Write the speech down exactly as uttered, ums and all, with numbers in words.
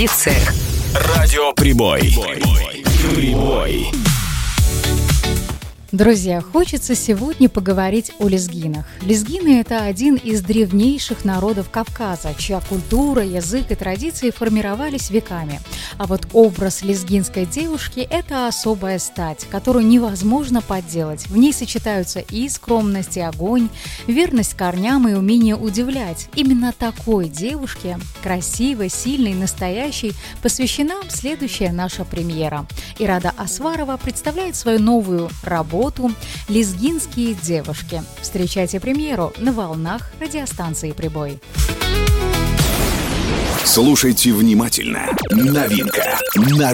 и цех. Радио Прибой. Прибой. Друзья, хочется сегодня поговорить о лезгинах. Лезгины – это один из древнейших народов Кавказа, чья культура, язык и традиции формировались веками. А вот образ лезгинской девушки – это особая стать, которую невозможно подделать. В ней сочетаются и скромность, и огонь, верность корням и умение удивлять. Именно такой девушке, красивой, сильной, настоящей, посвящена следующая наша премьера. Ирада Асварова представляет свою новую работу «Лезгинские девушки». Встречайте премьеру на волнах радиостанции «Прибой». Слушайте внимательно. Новинка на